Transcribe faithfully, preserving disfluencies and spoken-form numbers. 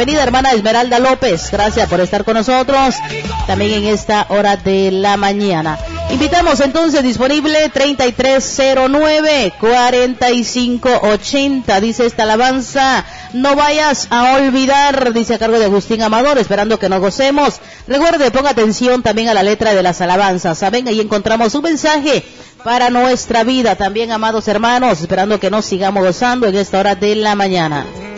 bienvenida, hermana Esmeralda López. Gracias por estar con nosotros también en esta hora de la mañana. Invitamos entonces, disponible treinta y tres cero nueve, cuarenta y cinco ochenta. Dice esta alabanza: no vayas a olvidar, dice a cargo de Agustín Amador, esperando que nos gocemos. Recuerde, ponga atención también a la letra de las alabanzas. Saben, ahí encontramos un mensaje para nuestra vida también, amados hermanos, esperando que nos sigamos gozando en esta hora de la mañana.